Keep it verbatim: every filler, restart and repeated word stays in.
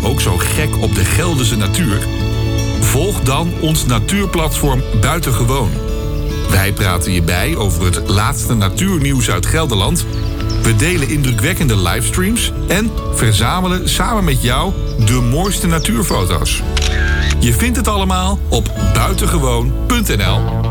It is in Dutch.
ook zo gek op de Gelderse natuur? Volg dan ons natuurplatform Buitengewoon. Wij praten je bij over het laatste natuurnieuws uit Gelderland. We delen indrukwekkende livestreams en verzamelen samen met jou de mooiste natuurfoto's. Je vindt het allemaal op buitengewoon punt n l.